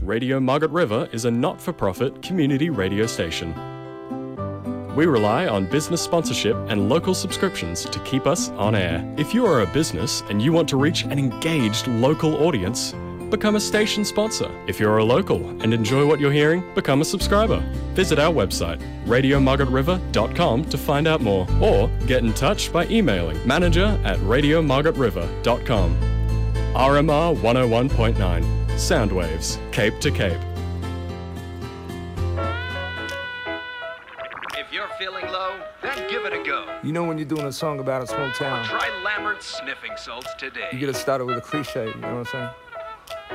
Radio Margaret River is a not-for-profit community radio station. We rely on business sponsorship and local subscriptions to keep us on air. If you are a business and you want to reach an engaged local audience, become a station sponsor. If you're a local and enjoy what you're hearing, become a subscriber. Visit our website, radiomargaretriver.com, to find out more, or get in touch by emailing manager@radiomargaretriver.com. RMR 101.9, Soundwaves, Cape to Cape. If you're feeling low, then give it a go. You know when you're doing a song about a small town, Try Lambert's Sniffing Salts today. you gotta start it with a cliche, you know what I'm saying?